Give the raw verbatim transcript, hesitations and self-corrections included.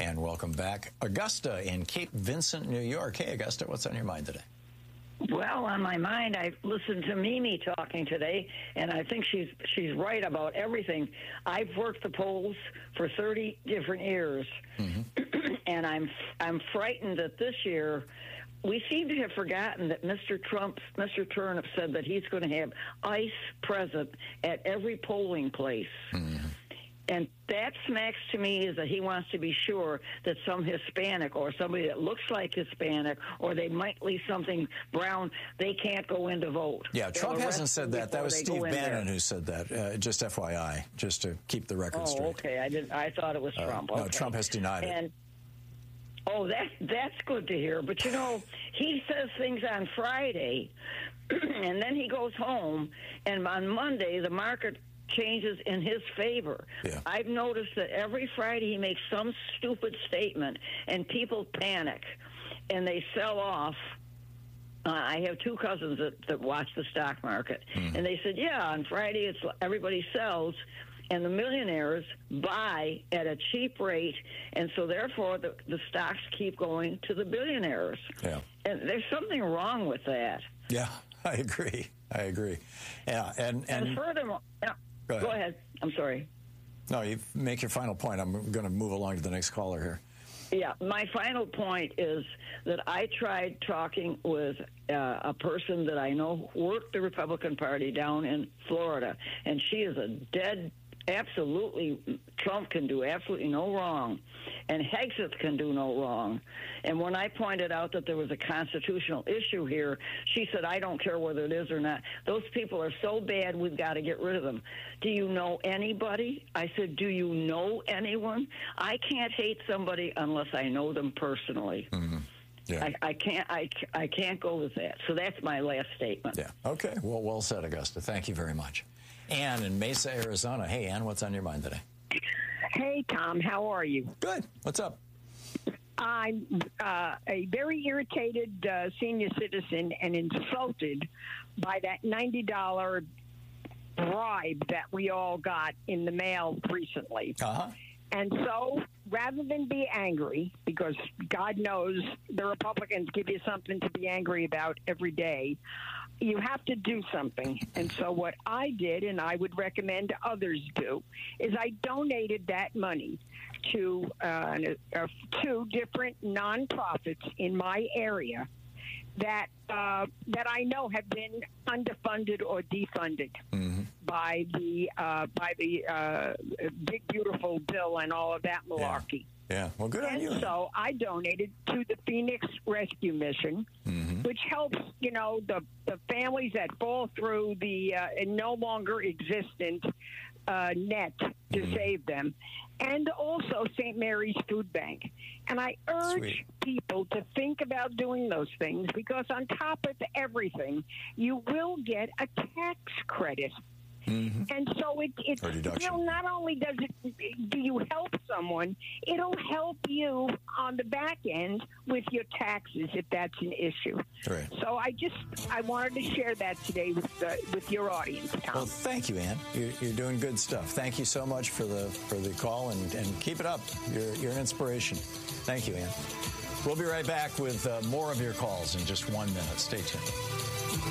And welcome back, Augusta in Cape Vincent, New York. Hey, Augusta, what's on your mind today? Well, on my mind, I listened to Mimi talking today, and I think she's she's right about everything. I've worked the polls for thirty different years, mm-hmm. and I'm I'm frightened that this year we seem to have forgotten that Mister Trump, Mister Turnip said that he's going to have ICE present at every polling place. Mm-hmm. And that smacks to me is that he wants to be sure that some Hispanic or somebody that looks like Hispanic or they might leave something brown, they can't go in to vote. Yeah, Trump hasn't said that. That was Steve Bannon who said that. Uh, just F Y I, just to keep the record oh, straight. Oh, okay. I didn't. I thought it was uh, Trump. No, okay. Trump has denied and, it. Oh, that that's good to hear. But, you know, he says things on Friday, and then he goes home, and on Monday the market changes in his favor. Yeah. I've noticed that every Friday he makes some stupid statement, and people panic, and they sell off. Uh, I have two cousins that, that watch the stock market, mm-hmm. and they said, yeah, on Friday it's everybody sells, and the millionaires buy at a cheap rate, and so therefore the, the stocks keep going to the billionaires. Yeah. And there's something wrong with that. Yeah, I agree. I agree. Yeah, and and, and furthermore, yeah, go, ahead. go ahead. I'm sorry. No, you make your final point. I'm going to move along to the next caller here. Yeah, my final point is that I tried talking with uh, a person that I know worked the Republican Party down in Florida, and she is a dead, absolutely, Trump can do absolutely no wrong, and Hegseth can do no wrong. And when I pointed out that there was a constitutional issue here, she said, I don't care whether it is or not. Those people are so bad, we've got to get rid of them. Do you know anybody? I said, do you know anyone? I can't hate somebody unless I know them personally. Mm-hmm. Yeah. I, I can't I, I can't go with that. So that's my last statement. Yeah. Okay. Well, well said, Augusta. Thank you very much. Ann in Mesa, Arizona. Hey, Ann, what's on your mind today? Hey, Tom. How are you? Good. What's up? I'm uh, a very irritated uh, senior citizen and insulted by that ninety dollars bribe that we all got in the mail recently. Uh-huh. And so rather than be angry, because God knows the Republicans give you something to be angry about every day, you have to do something. And so what I did, and I would recommend others do, is I donated that money to uh, uh, two different nonprofits in my area that uh, that I know have been underfunded or defunded mm-hmm. by the uh, by the uh, big beautiful bill and all of that malarkey. Yeah, yeah. Well, good and on you. And so I donated to the Phoenix Rescue Mission, mm-hmm. which helps, you know, the the families that fall through the uh, no longer existent uh, net to mm-hmm. save them, and also Saint Mary's Food Bank. And I urge Sweet. people to think about doing those things, because on top of everything, you will get a tax credit. Mm-hmm. And so it, it you know, not only does it do you help someone, it'll help you on the back end with your taxes if that's an issue. Right. So I just I wanted to share that today with uh, with your audience, Tom. Well, thank you, Ann. You're, you're doing good stuff. Thank you so much for the for the call, and, and keep it up. You're you're an inspiration. Thank you, Ann. We'll be right back with uh, more of your calls in just one minute. Stay tuned.